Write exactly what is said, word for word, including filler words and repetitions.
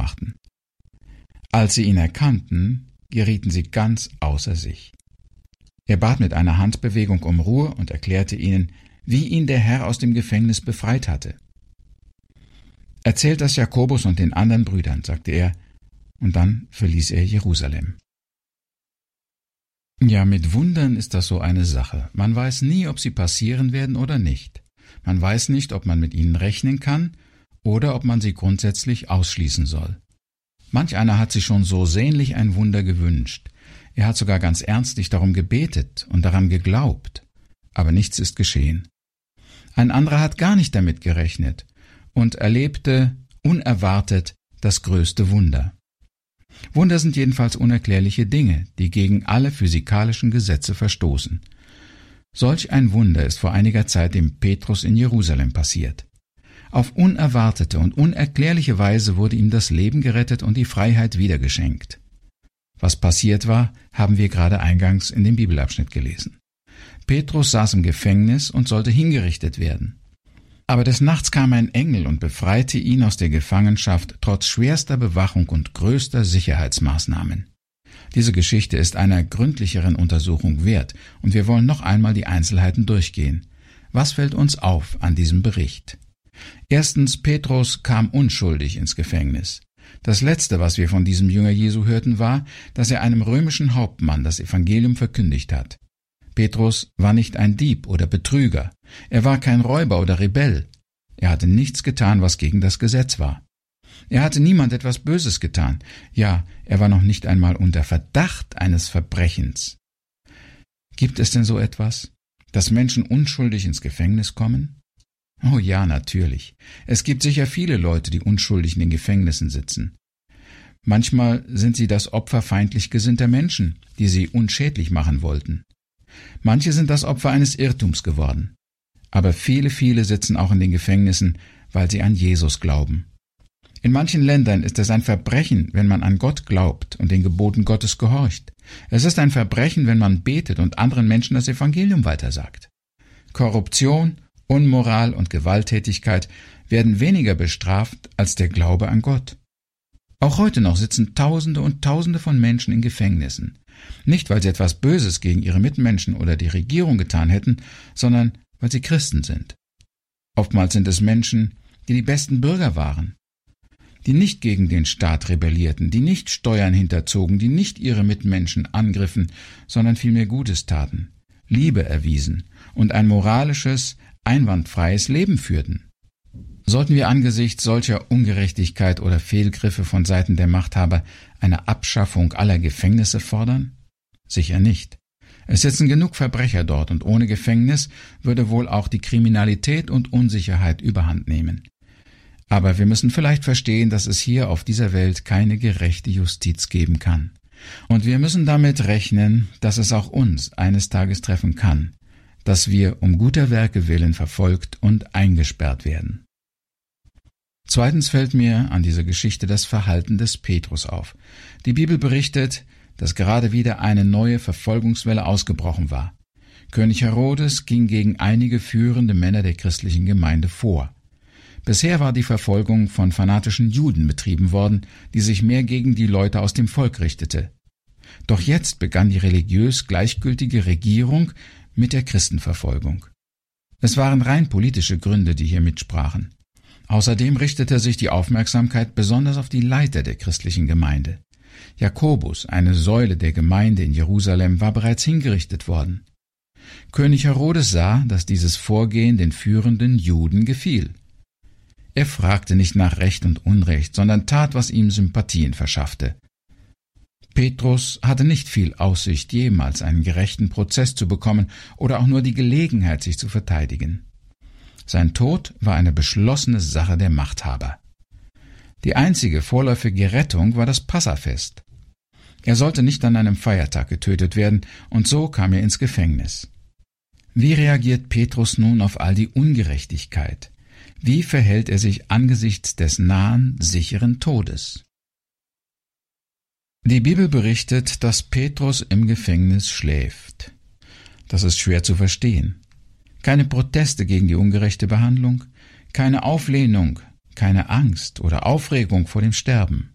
machten. Als sie ihn erkannten, gerieten sie ganz außer sich. Er bat mit einer Handbewegung um Ruhe und erklärte ihnen, wie ihn der Herr aus dem Gefängnis befreit hatte. »Erzählt das Jakobus und den anderen Brüdern«, sagte er, und dann verließ er Jerusalem. Ja, mit Wundern ist das so eine Sache. Man weiß nie, ob sie passieren werden oder nicht. Man weiß nicht, ob man mit ihnen rechnen kann oder ob man sie grundsätzlich ausschließen soll. Manch einer hat sich schon so sehnlich ein Wunder gewünscht. Er hat sogar ganz ernstlich darum gebetet und daran geglaubt. Aber nichts ist geschehen. Ein anderer hat gar nicht damit gerechnet und erlebte unerwartet das größte Wunder. Wunder sind jedenfalls unerklärliche Dinge, die gegen alle physikalischen Gesetze verstoßen. Solch ein Wunder ist vor einiger Zeit dem Petrus in Jerusalem passiert. Auf unerwartete und unerklärliche Weise wurde ihm das Leben gerettet und die Freiheit wiedergeschenkt. Was passiert war, haben wir gerade eingangs in dem Bibelabschnitt gelesen. Petrus saß im Gefängnis und sollte hingerichtet werden. Aber des Nachts kam ein Engel und befreite ihn aus der Gefangenschaft trotz schwerster Bewachung und größter Sicherheitsmaßnahmen. Diese Geschichte ist einer gründlicheren Untersuchung wert, und wir wollen noch einmal die Einzelheiten durchgehen. Was fällt uns auf an diesem Bericht? Erstens, Petrus kam unschuldig ins Gefängnis. Das Letzte, was wir von diesem Jünger Jesu hörten, war, dass er einem römischen Hauptmann das Evangelium verkündigt hat. Petrus war nicht ein Dieb oder Betrüger. Er war kein Räuber oder Rebell. Er hatte nichts getan, was gegen das Gesetz war. Er hatte niemand etwas Böses getan. Ja, er war noch nicht einmal unter Verdacht eines Verbrechens. Gibt es denn so etwas, dass Menschen unschuldig ins Gefängnis kommen? Oh ja, natürlich. Es gibt sicher viele Leute, die unschuldig in den Gefängnissen sitzen. Manchmal sind sie das Opfer feindlich gesinnter Menschen, die sie unschädlich machen wollten. Manche sind das Opfer eines Irrtums geworden. Aber viele, viele sitzen auch in den Gefängnissen, weil sie an Jesus glauben. In manchen Ländern ist es ein Verbrechen, wenn man an Gott glaubt und den Geboten Gottes gehorcht. Es ist ein Verbrechen, wenn man betet und anderen Menschen das Evangelium weitersagt. Korruption, Unmoral und Gewalttätigkeit werden weniger bestraft als der Glaube an Gott. Auch heute noch sitzen Tausende und Tausende von Menschen in Gefängnissen. Nicht, weil sie etwas Böses gegen ihre Mitmenschen oder die Regierung getan hätten, sondern weil sie Christen sind. Oftmals sind es Menschen, die die besten Bürger waren, die nicht gegen den Staat rebellierten, die nicht Steuern hinterzogen, die nicht ihre Mitmenschen angriffen, sondern vielmehr Gutes taten, Liebe erwiesen und ein moralisches, einwandfreies Leben führten. Sollten wir angesichts solcher Ungerechtigkeit oder Fehlgriffe von Seiten der Machthaber eine Abschaffung aller Gefängnisse fordern? Sicher nicht. Es sitzen genug Verbrecher dort, und ohne Gefängnis würde wohl auch die Kriminalität und Unsicherheit überhand nehmen. Aber wir müssen vielleicht verstehen, dass es hier auf dieser Welt keine gerechte Justiz geben kann. Und wir müssen damit rechnen, dass es auch uns eines Tages treffen kann, dass wir um guter Werke willen verfolgt und eingesperrt werden. Zweitens fällt mir an dieser Geschichte das Verhalten des Petrus auf. Die Bibel berichtet, dass gerade wieder eine neue Verfolgungswelle ausgebrochen war. König Herodes ging gegen einige führende Männer der christlichen Gemeinde vor. Bisher war die Verfolgung von fanatischen Juden betrieben worden, die sich mehr gegen die Leute aus dem Volk richtete. Doch jetzt begann die religiös gleichgültige Regierung mit der Christenverfolgung. Es waren rein politische Gründe, die hier mitsprachen. Außerdem richtete sich die Aufmerksamkeit besonders auf die Leiter der christlichen Gemeinde. Jakobus, eine Säule der Gemeinde in Jerusalem, war bereits hingerichtet worden. König Herodes sah, dass dieses Vorgehen den führenden Juden gefiel. Er fragte nicht nach Recht und Unrecht, sondern tat, was ihm Sympathien verschaffte. Petrus hatte nicht viel Aussicht, jemals einen gerechten Prozess zu bekommen oder auch nur die Gelegenheit, sich zu verteidigen. Sein Tod war eine beschlossene Sache der Machthaber. Die einzige vorläufige Rettung war das Passafest. Er sollte nicht an einem Feiertag getötet werden, und so kam er ins Gefängnis. Wie reagiert Petrus nun auf all die Ungerechtigkeit? Wie verhält er sich angesichts des nahen, sicheren Todes? Die Bibel berichtet, dass Petrus im Gefängnis schläft. Das ist schwer zu verstehen. Keine Proteste gegen die ungerechte Behandlung, keine Auflehnung, keine Angst oder Aufregung vor dem Sterben.